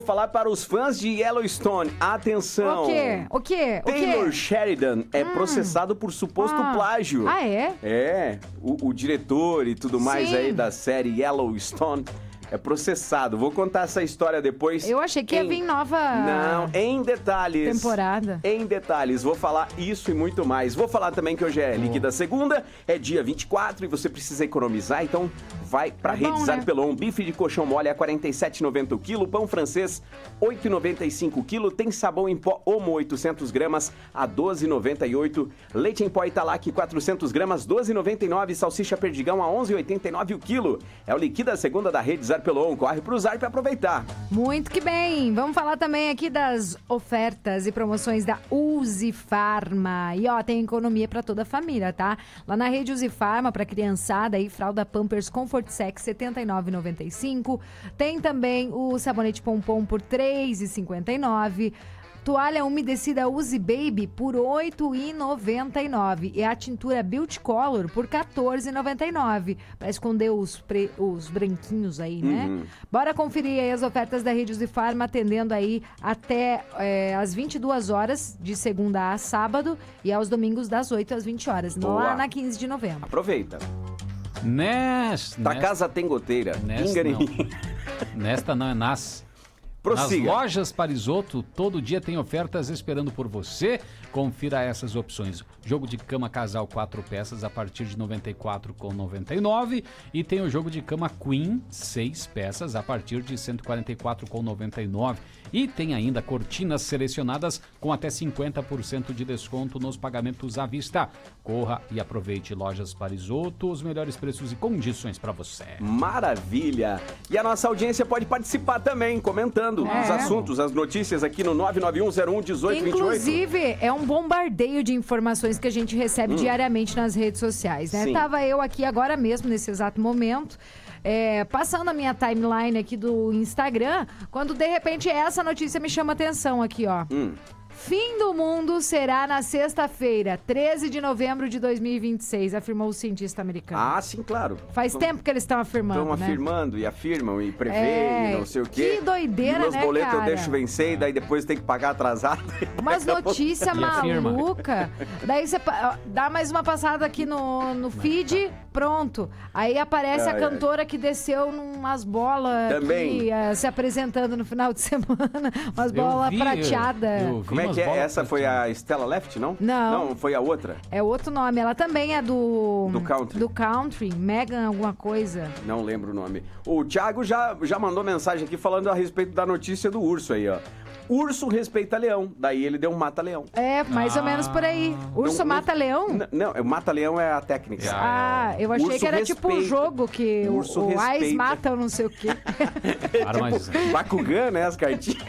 Falar para os fãs de Yellowstone, atenção. O quê? Taylor Sheridan é processado por suposto plágio. Ah, é? É, o diretor e tudo mais aí da série Yellowstone é processado. Vou contar essa história depois. Eu achei que ia vir nova... Não, em detalhes. Temporada. Em detalhes. Vou falar isso e muito mais. Vou falar também que hoje é líquida segunda, é dia 24 e você precisa economizar, então vai pra Rede Zarpelon. Bife de coxão mole a R$ 47,90 o quilo, pão francês R$ 8,95 o quilo, tem sabão em pó Omo 800 gramas a R$ 12,98, leite em pó Italac 400 gramas R$ 12,99, salsicha perdigão a R$ 11,89 o quilo. É o líquida segunda da Rede Zarpelon. Corre pro Zarp pra aproveitar. Muito que bem. Vamos falar também aqui das ofertas e promoções da Uzi Farma. E ó, tem economia pra toda a família, tá? Lá na rede Uzi Farma, pra criançada aí, fralda Pampers Comfort Sex R$ 79,95. Tem também o sabonete Pompom por R$ 3,59. Toalha umedecida Uzi Baby por R$ 8,99. E a tintura Beauty Color por R$ 14,99. Para esconder os branquinhos aí, né? Bora conferir aí as ofertas da Rede Uzi Farma, atendendo aí até às 22 horas, de segunda a sábado, e aos domingos das 8 às 20 horas, lá na 15 de novembro. Aproveita. Da casa tem goteira. Nesta não é nas... Prossiga. Nas lojas Parisoto, todo dia tem ofertas esperando por você. Confira essas opções. Jogo de cama casal 4 peças a partir de R$ 94,99. E tem o jogo de cama Queen 6 peças a partir de R$ 144,99. E tem ainda cortinas selecionadas com até 50% de desconto nos pagamentos à vista. Corra e aproveite Lojas Parisoto, os melhores preços e condições para você. Maravilha! E a nossa audiência pode participar também, comentando os assuntos, as notícias aqui no 991011828. Inclusive, é um bombardeio de informações que a gente recebe diariamente nas redes sociais, né? Sim. Tava eu aqui agora mesmo, nesse exato momento, passando a minha timeline aqui do Instagram, quando de repente essa notícia me chama atenção aqui, ó. Fim do mundo será na sexta-feira, 13 de novembro de 2026, afirmou o cientista americano. Ah, sim, claro. Faz tempo que eles estão afirmando, Estão né? afirmando e afirmam e prevêem, não sei o quê. Que doideira, e meus né, boletos cara? eu deixo vencer e daí depois tem que pagar atrasado. Umas notícias malucas. Daí você dá mais uma passada aqui no feed, pronto. Aí aparece a cantora que desceu numas bolas também se apresentando no final de semana. Umas bolas prateadas. Como é que é? Essa foi a Stella Left, não? Não, foi a outra. É outro nome. Ela também é do country. Do country. Megan alguma coisa. Não lembro o nome. O Thiago já mandou mensagem aqui falando a respeito da notícia do urso aí, ó. Urso respeita leão. Daí ele deu um mata-leão. É, mais ou menos por aí. Urso mata leão? Não, mata-leão é a técnica. Eu achei que era tipo um jogo que o Ais mata ou não sei o quê. Tipo, Bakugan, né? As cartinhas.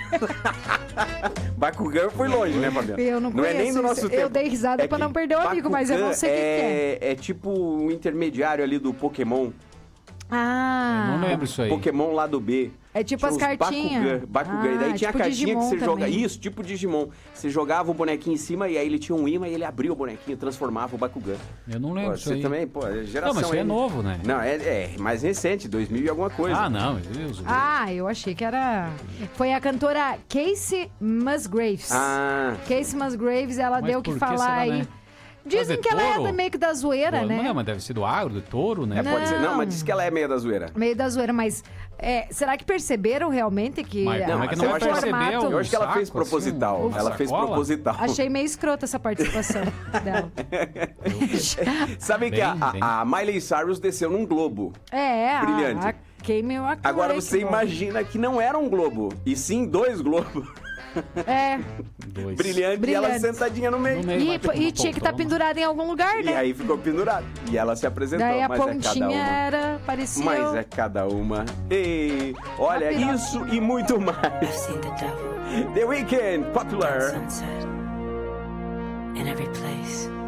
Bakugan foi longe, né, Fabiano? Eu não conheço. É nem do nosso tempo. Eu dei risada pra não perder o amigo, mas eu não sei o que é. É tipo um intermediário ali do Pokémon. Ah. Eu não lembro isso aí. Pokémon lado B. É tipo as cartinhas. Bakugan. E daí tinha tipo a cartinha que você joga. Também. Isso, tipo Digimon. Você jogava o bonequinho em cima e aí ele tinha um imã e ele abria o bonequinho, transformava o Bakugan. Eu não lembro isso você aí. também, geração. Não, mas isso aí, é novo, né? Não, é mais recente, 2000 e alguma coisa. Ah, não. Eu achei que era... Foi a cantora Casey Musgraves. Casey Musgraves, ela deu o que falar aí. Né? Dizem que ela é meio que da zoeira, né? Não, mas deve ser do agro, do touro, né? Pode ser. Não, mas diz que ela é meio da zoeira. Meio da zoeira, mas será que perceberam realmente que... Mas como é que não vai perceber? Eu acho que ela fez proposital. Assim, ela fez proposital. Achei meio escrota essa participação dela. Sabe que a Miley Cyrus desceu num globo. Brilhante. Agora você imagina que não era um globo, e sim 2 globos. Brilhante e ela sentadinha no meio. E tinha que estar pendurada em algum lugar, né? E aí ficou pendurado. E ela se apresentou. Daí a mas pontinha parecia... Mas é cada uma. E olha, isso e muito mais. The Weeknd, Popular. In every place.